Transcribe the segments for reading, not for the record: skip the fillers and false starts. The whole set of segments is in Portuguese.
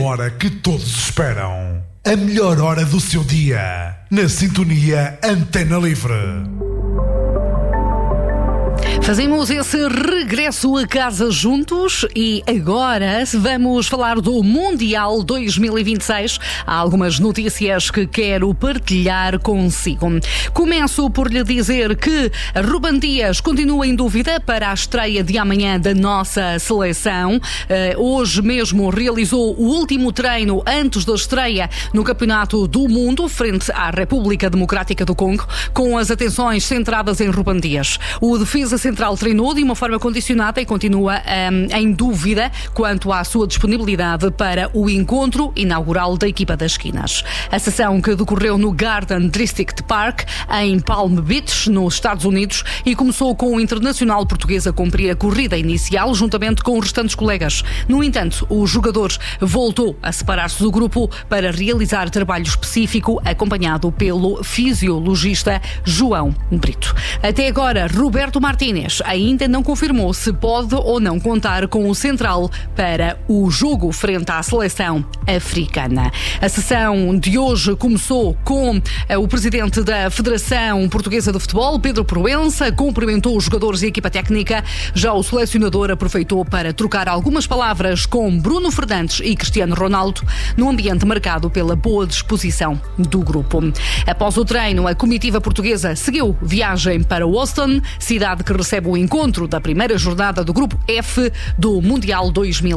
Hora que todos esperam. A melhor hora do seu dia. Na sintonia Antena Livre. Fazemos esse regresso a casa juntos e agora vamos falar do Mundial 2026. Há algumas notícias que quero partilhar consigo. Começo por lhe dizer que Ruben Dias continua em dúvida para a estreia de amanhã da nossa seleção. Hoje mesmo realizou o último treino antes da estreia no Campeonato do Mundo frente à República Democrática do Congo, com as atenções centradas em Ruben Dias. O defesa central treinou de uma forma condicionada e continua em dúvida quanto à sua disponibilidade para o encontro inaugural da equipa das esquinas. A sessão que decorreu no Garden District Park, em Palm Beach, nos Estados Unidos, e começou com o internacional português a cumprir a corrida inicial juntamente com os restantes colegas. No entanto, o jogador voltou a separar-se do grupo para realizar trabalho específico acompanhado pelo fisiologista João Brito. Até agora, Roberto Martínez ainda não confirmou se pode ou não contar com o central para o jogo frente à seleção africana. A sessão de hoje começou com o presidente da Federação Portuguesa de Futebol, Pedro Proença, cumprimentou os jogadores e a equipa técnica. Já o selecionador aproveitou para trocar algumas palavras com Bruno Fernandes e Cristiano Ronaldo, num ambiente marcado pela boa disposição do grupo. Após o treino, a comitiva portuguesa seguiu viagem para Houston, cidade que recebe o encontro da primeira jornada do Grupo F do Mundial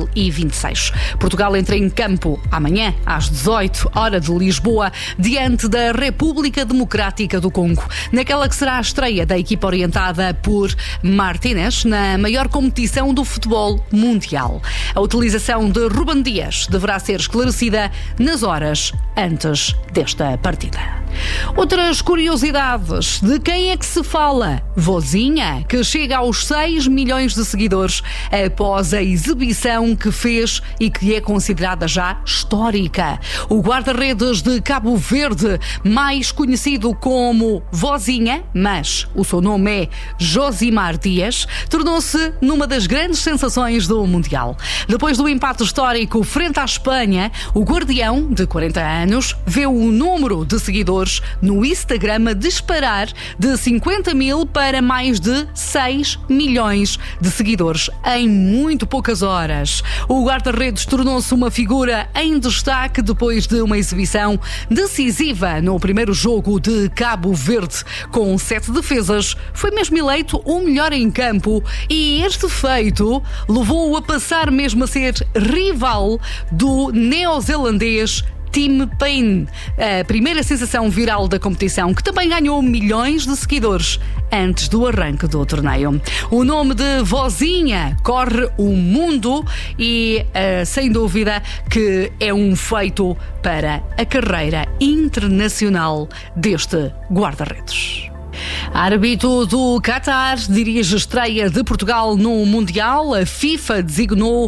2026. Portugal entra em campo amanhã às 18 horas de Lisboa, diante da República Democrática do Congo, naquela que será a estreia da equipa orientada por Martínez na maior competição do futebol mundial. A utilização de Ruben Dias deverá ser esclarecida nas horas antes desta partida. Outras curiosidades: de quem é que se fala? Vozinha, que chega aos 6 milhões de seguidores após a exibição que fez e que é considerada já histórica. O guarda-redes de Cabo Verde, mais conhecido como Vozinha, mas o seu nome é Josimar Dias, tornou-se numa das grandes sensações do Mundial. Depois do empate histórico frente à Espanha, o guardião, de 40 anos, vê o número de seguidores no Instagram a disparar de 50 mil para mais de 6 milhões de seguidores em muito poucas horas. O guarda-redes tornou-se uma figura em destaque depois de uma exibição decisiva no primeiro jogo de Cabo Verde. Com 7 defesas, foi mesmo eleito o melhor em campo e este feito levou-o a passar mesmo a ser rival do neozelandês Tim Payne, a primeira sensação viral da competição, que também ganhou milhões de seguidores antes do arranque do torneio. O nome de Vozinha corre o mundo e, sem dúvida, que é um feito para a carreira internacional deste guarda-redes. Árbitro do Qatar dirige a estreia de Portugal no Mundial. A FIFA designou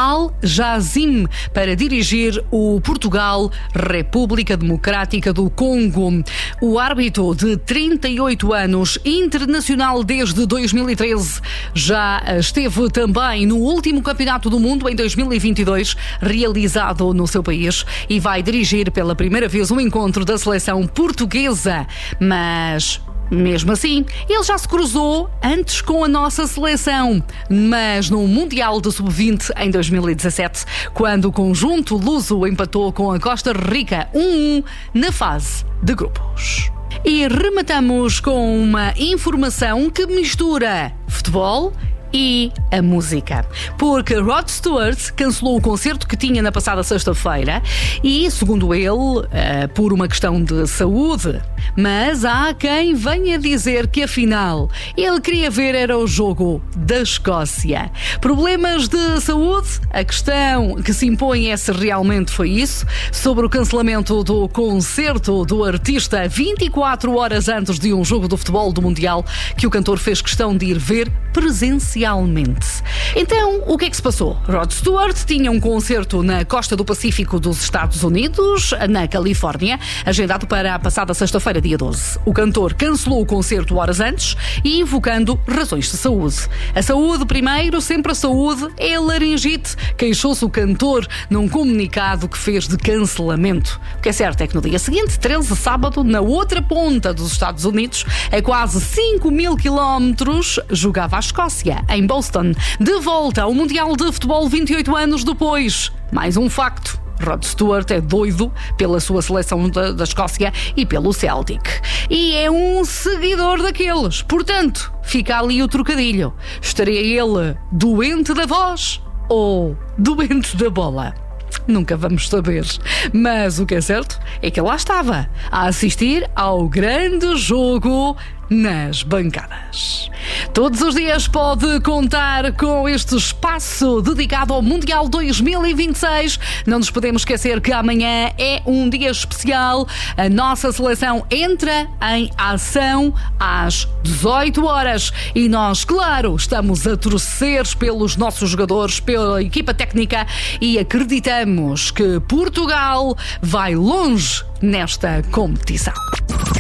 Al-Jazim para dirigir o Portugal-República Democrática do Congo. O árbitro, de 38 anos, internacional desde 2013, já esteve também no último Campeonato do Mundo em 2022, realizado no seu país, e vai dirigir pela primeira vez um encontro da seleção portuguesa. Mas mesmo assim, ele já se cruzou antes com a nossa seleção, mas no Mundial de Sub-20 em 2017, quando o conjunto luso empatou com a Costa Rica 1-1 na fase de grupos. E rematamos com uma informação que mistura futebol e a música, porque Rod Stewart cancelou o concerto que tinha na passada sexta-feira e, segundo ele, por uma questão de saúde. Mas há quem venha dizer que, afinal, ele queria ver era o jogo da Escócia. Problemas de saúde? A questão que se impõe é se realmente foi isso. Sobre o cancelamento do concerto do artista 24 horas antes de um jogo do futebol do Mundial, que o cantor fez questão de ir ver presencialmente mundialmente. Então, o que é que se passou? Rod Stewart tinha um concerto na costa do Pacífico dos Estados Unidos, na Califórnia, agendado para a passada sexta-feira, dia 12. O cantor cancelou o concerto horas antes e invocando razões de saúde. A saúde primeiro, sempre a saúde, é a laringite, queixou-se o cantor num comunicado que fez de cancelamento. O que é certo é que no dia seguinte, 13, sábado, na outra ponta dos Estados Unidos, a quase 5.000 quilómetros, jogava a Escócia, em Boston, de volta ao Mundial de Futebol 28 anos depois. Mais um facto: Rod Stewart é doido pela sua seleção da Escócia e pelo Celtic. E é um seguidor daqueles. Portanto, fica ali o trocadilho. Estaria ele doente da voz ou doente da bola? Nunca vamos saber. Mas o que é certo é que lá estava, a assistir ao grande jogo nas bancadas. Todos os dias pode contar com este espaço dedicado ao Mundial 2026. Não nos podemos esquecer que amanhã é um dia especial. A nossa seleção entra em ação às 18 horas e nós, claro, estamos a torcer pelos nossos jogadores, pela equipa técnica, e acreditamos que Portugal vai longe nesta competição.